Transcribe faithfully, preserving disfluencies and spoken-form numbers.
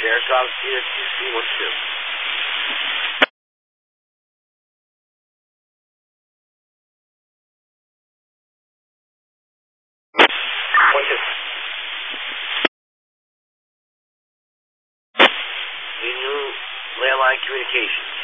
Sherikov's here, Q C one two. One two. New landline communications.